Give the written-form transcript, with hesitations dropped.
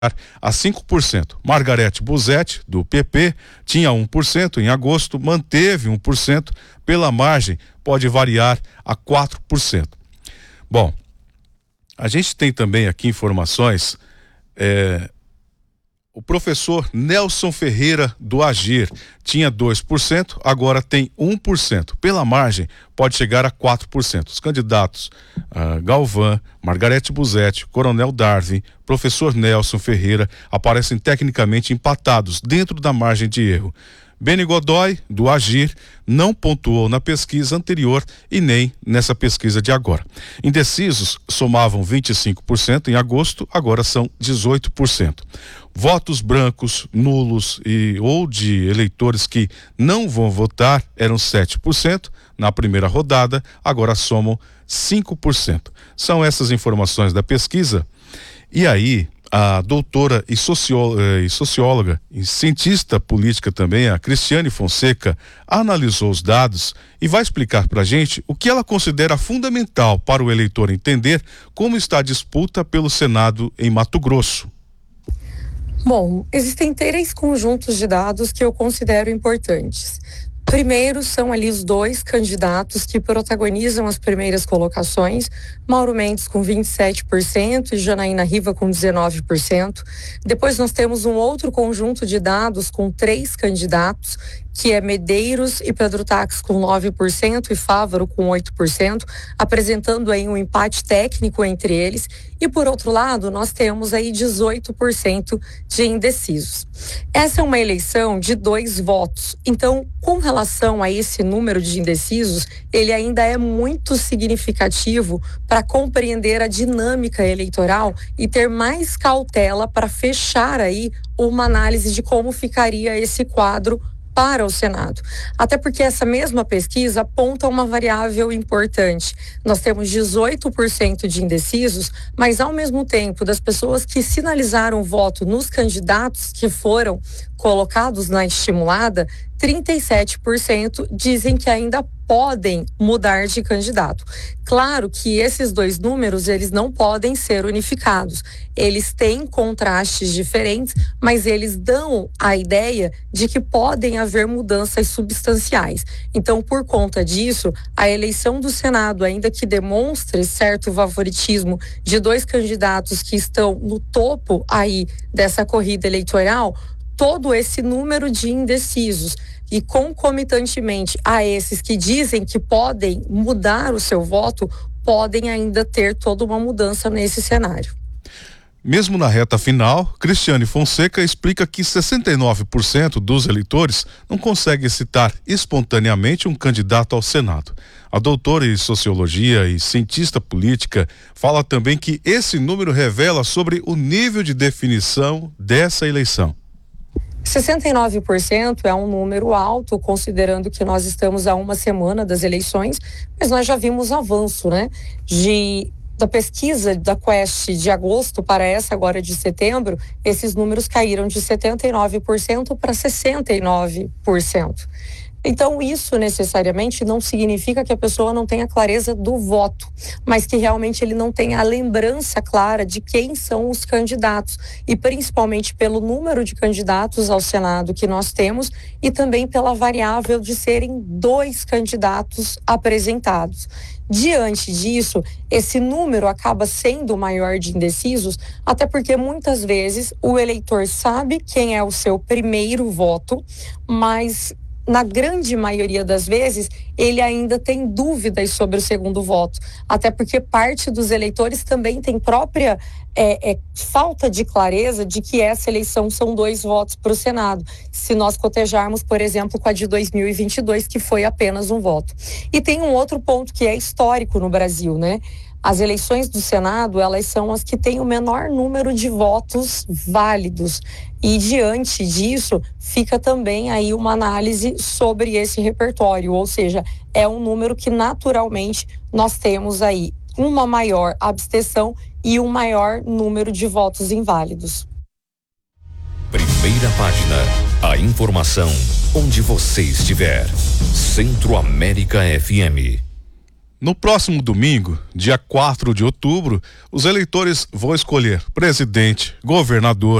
a 5%. Margarete Busetti, do PP, tinha 1% em agosto, manteve 1%, pela margem pode variar a 4%. Bom, a gente tem também aqui informações, o professor Nelson Ferreira do Agir tinha 2%, agora tem 1%. Pela margem, pode chegar a 4%. Os candidatos Galvão, Margarete Busetti, Coronel Darwin, professor Nelson Ferreira aparecem tecnicamente empatados dentro da margem de erro. Beni Godoy, do Agir, não pontuou na pesquisa anterior e nem nessa pesquisa de agora. Indecisos somavam 25% em agosto, agora são 18%. Votos brancos, nulos ou de eleitores que não vão votar eram 7% na primeira rodada, agora somam 5%. São essas informações da pesquisa. E aí, a doutora e socióloga e cientista política também, a Cristiane Fonseca, analisou os dados e vai explicar para a gente o que ela considera fundamental para o eleitor entender como está a disputa pelo Senado em Mato Grosso. Bom, existem 3 conjuntos de dados que eu considero importantes. Primeiro são ali os 2 candidatos que protagonizam as primeiras colocações, Mauro Mendes com 27% e Janaína Riva com 19%. Depois nós temos um outro conjunto de dados com 3 candidatos, que é Medeiros e Pedro Taques com 9% e Fávaro com 8%, apresentando aí um empate técnico entre eles. E por outro lado, nós temos aí 18% de indecisos. Essa é uma eleição de 2 votos. Então, com relação a esse número de indecisos, ele ainda é muito significativo para compreender a dinâmica eleitoral e ter mais cautela para fechar aí uma análise de como ficaria esse quadro para o Senado. Até porque essa mesma pesquisa aponta uma variável importante. Nós temos 18% de indecisos, mas ao mesmo tempo das pessoas que sinalizaram voto nos candidatos que foram colocados na estimulada, 37% dizem que ainda podem mudar de candidato. Claro que esses 2 números, eles não podem ser unificados. Eles têm contrastes diferentes, mas eles dão a ideia de que podem haver mudanças substanciais. Então, por conta disso, a eleição do Senado, ainda que demonstre certo favoritismo de 2 candidatos que estão no topo aí dessa corrida eleitoral, todo esse número de indecisos e concomitantemente a esses que dizem que podem mudar o seu voto, podem ainda ter toda uma mudança nesse cenário. Mesmo na reta final, Cristiane Fonseca explica que 69% dos eleitores não conseguem citar espontaneamente um candidato ao Senado. A doutora em sociologia e cientista política fala também que esse número revela sobre o nível de definição dessa eleição. 69% é um número alto, considerando que nós estamos a uma semana das eleições, mas nós já vimos avanço, né? Da pesquisa da Quest de agosto para essa agora de setembro, esses números caíram de 79% para 69%. Então, isso necessariamente não significa que a pessoa não tenha clareza do voto, mas que realmente ele não tenha a lembrança clara de quem são os candidatos, e principalmente pelo número de candidatos ao Senado que nós temos e também pela variável de serem 2 candidatos apresentados. Diante disso, esse número acaba sendo maior de indecisos, até porque muitas vezes o eleitor sabe quem é o seu primeiro voto, mas na grande maioria das vezes, ele ainda tem dúvidas sobre o segundo voto. Até porque parte dos eleitores também tem própria falta de clareza de que essa eleição são 2 votos para o Senado. Se nós cotejarmos, por exemplo, com a de 2022, que foi apenas 1 voto. E tem um outro ponto que é histórico no Brasil, né? As eleições do Senado, elas são as que têm o menor número de votos válidos. E diante disso, fica também aí uma análise sobre esse repertório, ou seja, é um número que naturalmente nós temos aí uma maior abstenção e um maior número de votos inválidos. Primeira página, a informação onde você estiver. Centro América FM. No próximo domingo, dia 4 de outubro, os eleitores vão escolher presidente, governador,